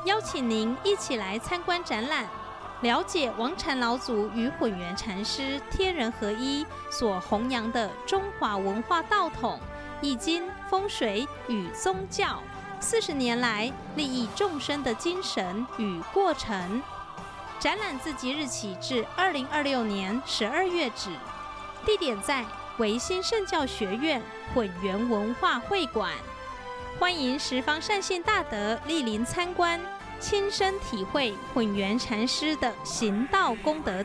邀请您一起来参观展览，了解王禅老祖与混元禅师天人合一所弘扬的中华文化道统、易经、风水与宗教40年来利益众生的精神与过程。展览自即日起至2026年12月止，地点在维新圣教学院混元文化会馆。欢迎十方善信大德莅临参观，亲身体会混元禅师的行道功德